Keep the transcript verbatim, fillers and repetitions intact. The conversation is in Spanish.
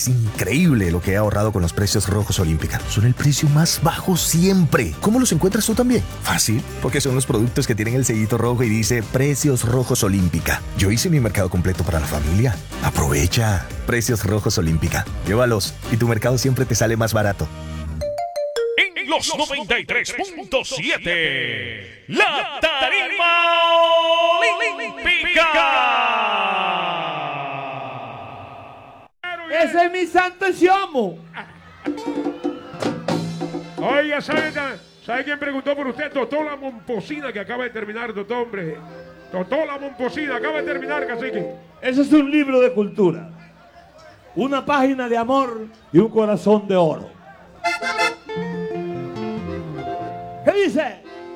Es increíble lo que he ahorrado con los precios rojos Olímpica. Son el precio más bajo siempre. ¿Cómo los encuentras tú también? Fácil, porque son los productos que tienen el sellito rojo y dice Precios Rojos Olímpica. Yo hice mi mercado completo para la familia. Aprovecha. Precios Rojos Olímpica. Llévalos y tu mercado siempre te sale más barato. En los noventa y tres punto siete, La Tarima Olímpica. Ese es mi santo Xiamo. Oiga, ¿sabe, ¿sabe quién preguntó por usted? Totó la Momposina, que acaba de terminar, Totó, hombre. Totó la Momposina, acaba de terminar, cacique. Eso es un libro de cultura. Una página de amor y un corazón de oro. ¿Qué dice?